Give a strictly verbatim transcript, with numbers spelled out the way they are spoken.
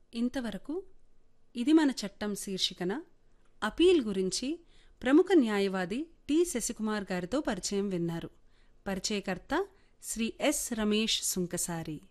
ఇంతవరకు ఇది మన చట్టం శీర్షికన అపీల్ గురించి ప్రముఖ న్యాయవాది టి శశికుమార్ గారితో పరిచయం విన్నారు. పరిచయకర్త శ్రీ ఎస్ రమేష్ సుంకసారి.